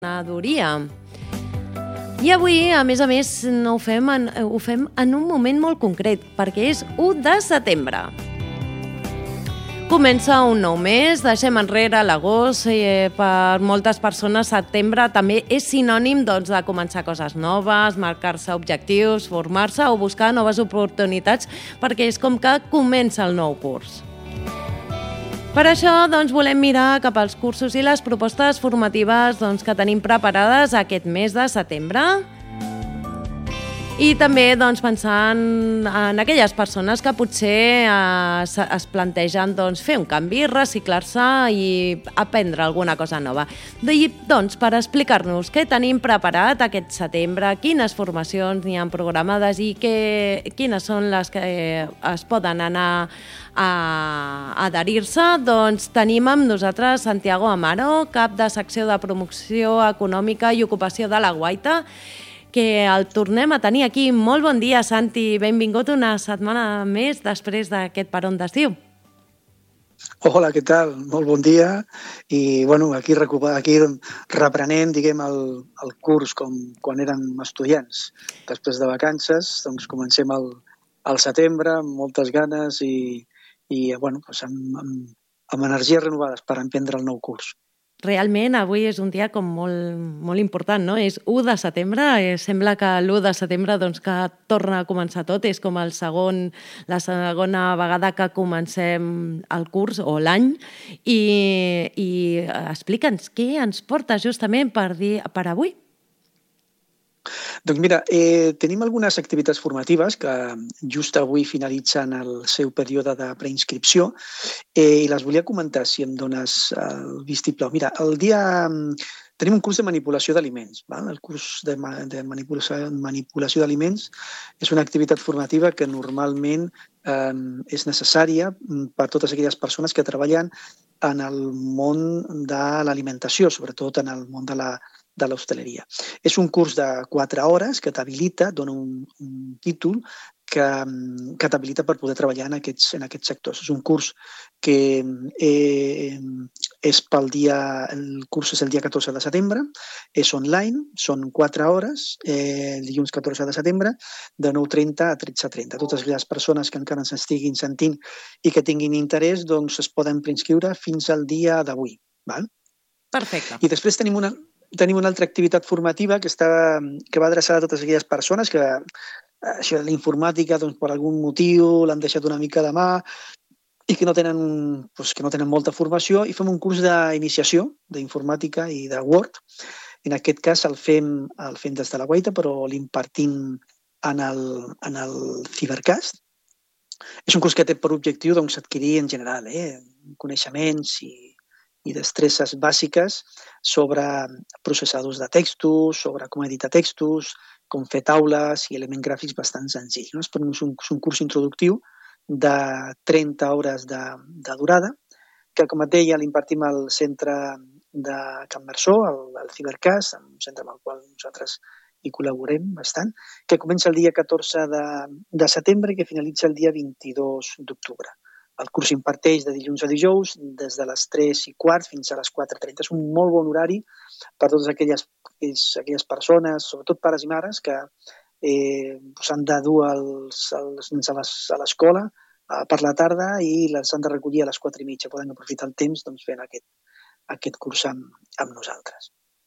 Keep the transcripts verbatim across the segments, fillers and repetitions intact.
Emprenedoria. I avui, a més a més, no ho, fem en, ho fem en un moment molt concret, perquè és u de setembre. Comença un nou mes, deixem enrere l'agost, eh, per moltes persones setembre també és sinònim doncs, de començar coses noves, marcar-se objectius, formar-se o buscar noves oportunitats, perquè és com que comença el nou curs. Per això doncs, volem mirar cap als cursos i les propostes formatives doncs, que tenim preparades aquest mes de setembre. I també doncs, pensant en aquelles persones que potser eh, es plantegen doncs, fer un canvi, reciclar-se i aprendre alguna cosa nova. I, doncs, per explicar-nos què tenim preparat aquest setembre, quines formacions n'hi ha programades i que, quines són les que es poden anar a adherir-se, doncs tenim amb nosaltres Santiago Amaro, cap de secció de promoció econòmica i ocupació de la Guaita, que el tornem a tenir aquí. Molt bon dia, Santi. Benvingut una setmana més després d'aquest peron d'estiu. Hola, què tal? Molt bon dia. I bueno, aquí, aquí reprenent diguem, el, el curs com quan érem estudiants. Després de vacances, doncs comencem el, el setembre amb moltes ganes i, i bueno, doncs amb, amb, amb energies renovades per emprendre el nou curs. Realment avui és un dia com molt, molt important, no? És u de setembre, eh, sembla que l'u de setembre doncs, que torna a començar tot, és com el segon, la segona vegada que comencem el curs o l'any i, i explica'ns què ens porta justament per, dir, per avui. Doncs mira, eh, tenim algunes activitats formatives que just avui finalitzen el seu període de preinscripció eh, i les volia comentar, si em dones el vistiplau. Mira, el dia... Tenim un curs de manipulació d'aliments. El curs de, de manipulació, manipulació d'aliments és una activitat formativa que normalment eh, és necessària per totes aquelles persones que treballen en el món de l'alimentació, sobretot en el món de la de l'hostaleria. És un curs de quatre hores que t'habilita, dona un, un títol que, que t'habilita per poder treballar en aquests, en aquests sectors. És un curs que eh, és pel dia, el curs és el dia catorze de setembre, és online, són quatre hores, eh, el dilluns catorze de setembre, de nou trenta a tretze trenta. Totes les persones que encara ens estiguin sentint i que tinguin interès, doncs es poden preinscriure fins al dia d'avui. Val? Perfecte. I després tenim una, Tenim una altra activitat formativa que, està, que va adreçada a totes aquelles persones que això de la informàtica doncs, per algun motiu l'han deixat una mica de mà i que no tenen, doncs, que no tenen molta formació, i fem un curs d'iniciació d'informàtica i de Word. En aquest cas el fem, el fem des de la Guaita, però l'impartim en el, en el Cibercast. És un curs que té per objectiu doncs, adquirir en general eh, coneixements i i destresses bàsiques sobre processadors de textos, sobre com editar textos, com fer taules i elements gràfics bastant senzills. No? És un, un curs introductiu de trenta hores de, de durada, que, com et deia, l'impartim al centre de Can Mersó, al, al Cibercast, un centre amb el qual nosaltres hi col·laborem bastant, que comença el dia catorze de, de setembre i que finalitza el dia vint-i-dos d'octubre. El curs imparteix de dilluns a dijous, des de les tres i quart fins a les quatre trenta. És un molt bon horari per totes aquelles, aquelles persones, sobretot pares i mares, que eh, s'han de dur els, els nens a l'escola eh, per la tarda i les han de recollir a les quatre i mitja. Poden aprofitar el temps doncs, fent aquest, aquest curs amb, amb nosaltres.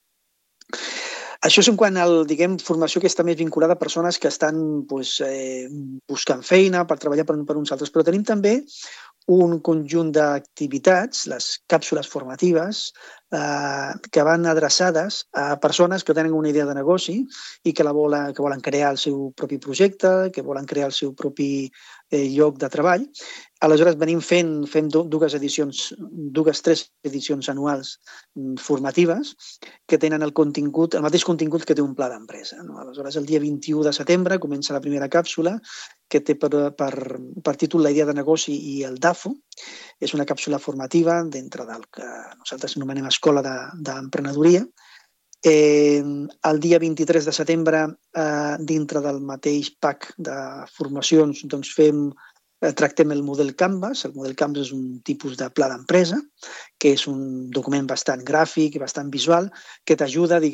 Això és en quant a la formació que està més vinculada a persones que estan doncs, eh, buscant feina per treballar per, per uns altres. Però tenim també un conjunt d'activitats, les càpsules formatives, eh, que van adreçades a persones que tenen una idea de negoci i que, la volen, que volen crear el seu propi projecte, que volen crear el seu propi eh, lloc de treball. Aleshores, venim fent, fent dues edicions, dues, tres edicions anuals formatives que tenen el contingut, el mateix contingut que té un pla d'empresa. No? Aleshores, el dia vint-i-u de setembre comença la primera càpsula que té per, per, per títol la idea de negoci i el D A F O. És una càpsula formativa dintre del que nosaltres anomenem Escola d'Emprenedoria. Eh, el dia vint-i-tres de setembre, eh, dintre del mateix pack de formacions, doncs fem tractem el model Canvas. El model Canvas és un tipus de pla d'empresa, que és un document bastant gràfic i bastant visual, que t'ajuda,